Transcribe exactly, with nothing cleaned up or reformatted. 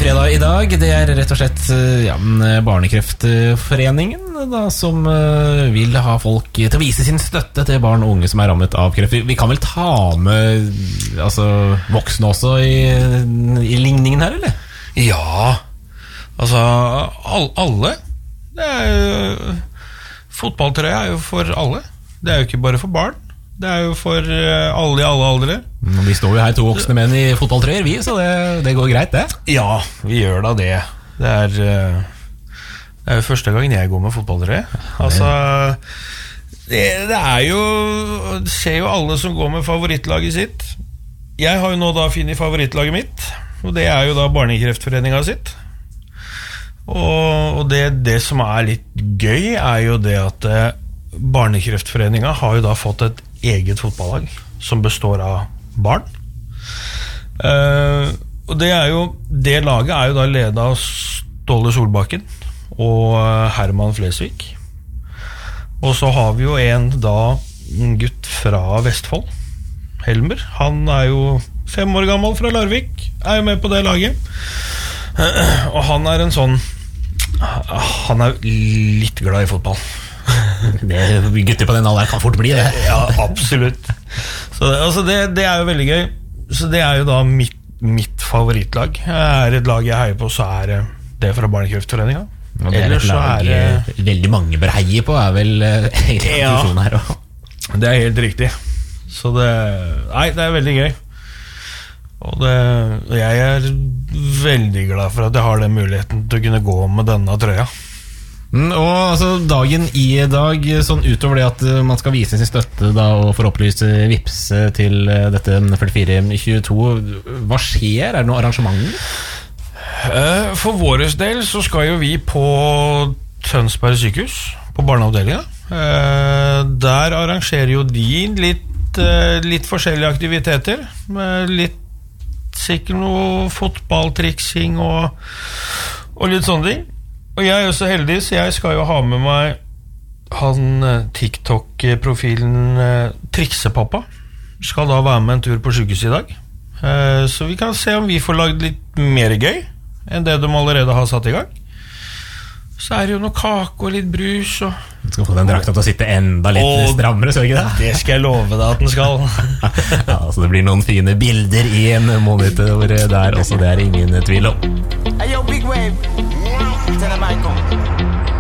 fredag i dag. Det er rett og slett ja, Barnekreftforeningen da, som uh, vil ha folk til å vise sin støtte til barn og unge som er rammet av kreft. Vi, vi kan vel ta med altså, voksne også i, i ligningen her, eller? Ja, altså all, alle. Det er jo, fotballtrøya er jo for alle. Det er jo ikke bare for barn. Det er jo for alle i alle aldre. Vi står jo her to voksne menn i fotballtrøyer, vi, så det, det går greit, det. Ja, vi gjør da det. Det er, det er jo første gangen jeg går med fotballtrøye. Altså, det, det er jo det ser jo alle som går med favorittlaget sitt. Jeg har jo nå da funnet favorittlaget mitt, og det er jo da Barnekreftforeningen sitt. Og, og det, det som er litt gøy er jo det at Barnekreftforeningen har jo da fått et eget fotballag som består av barn. Uh, og det er jo det laget er jo da ledet av Ståle Solbakken og Herman Flesvig. Og så har vi jo en da en gutt fra Vestfold, Helmer. Han er jo fem år gammel fra Larvik, er jo med på det laget. Uh, og han er en sånn han er litt glad i fotball. Det, gutter på den alderen kan fort bli det. Ja, absolutt. Så det, altså det, det er jo veldig gøy. Så det er jo da mitt, mitt favorittlag. Er et lag jeg heier på, så er det det fra Barnekreftforeningen. Det er et lag er det, veldig mange bør heie på, er vel egentlig ja, her også. Det er helt riktig. Så det, nei, det er veldig gøy. Og det, jeg er veldig glad for at jeg har den muligheten til å kunne gå med denne trøya. Mm, og altså, dagen i dag, sånn utover det at man skal vise sin støtte da, og forhåpentligvis vipse til dette førtifire tjueto, hva skjer? Er det noen arrangementer? For vår del så skal jo vi på Tønsberg sykehus, på barneavdelingen. Der arrangerer jo de litt, litt forskjellige aktiviteter, med litt sikkert noe fotballtriksing og, og litt sånne ting. Og jeg er jo så heldig, så jeg skal jo ha med meg han TikTok-profilen Triksepappa. Skal da være med en tur på sykehuset i dag. Så vi kan se om vi får lagd litt mer gøy enn det de allerede har satt i gang. Så er det jo noe kake og litt brus og... Du skal få den drakta til å sitte enda litt og strammere, så ikke det? Det skal jeg love deg at den skal. Ja, så det blir noen fine bilder i en monitor der også, det er ingen tvil om. Hey yo, Big Wave, tell them I come.